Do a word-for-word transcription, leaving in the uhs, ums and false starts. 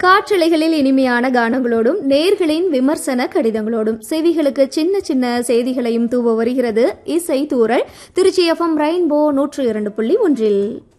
காற்றலைகளில் இனிமையான கானங்களோடும் நேர்களின் விமர்சன கடிதங்களோடும் செவிகளுக்கு சின்ன சின்ன செய்திகளையும் தூவ வருகிறது இசை தூரல் திருச்சி எஃப்எம் ரெயின்போ நூற்று இரண்டு புள்ளி ஒன்றில்.